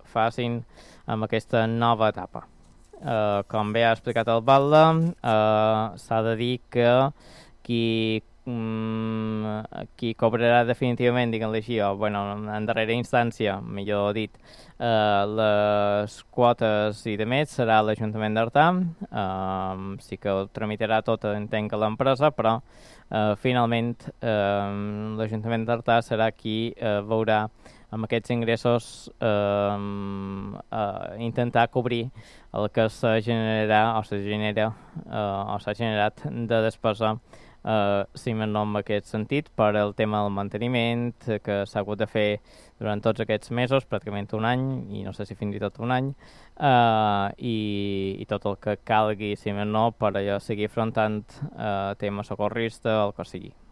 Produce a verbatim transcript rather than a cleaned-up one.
facin amb aquesta nova etapa. Uh, com bé ha explicat el Batlle, uh, s'ha de dir que qui, um, qui cobrarà definitivament, diguem-li així, o bueno, en darrera instància, millor dit, uh, les quotes i de més serà l'Ajuntament d'Artà. Uh, sí que ho tramitarà tot, entenc, a l'empresa, però uh, finalment uh, l'Ajuntament d'Artà serà qui uh, veurà amb aquests ingressos eh, eh, intentar cobrir el que se generarà o se genera eh, o s'ha generat de despesa, eh, si més no en aquest sentit, per el tema del manteniment que s'ha hagut de fer durant tots aquests mesos, pràcticament un any, i no sé si fins i tot un any, eh, i, i tot el que calgui, si més no, per allò seguir afrontant eh, tema socorrista o el que sigui.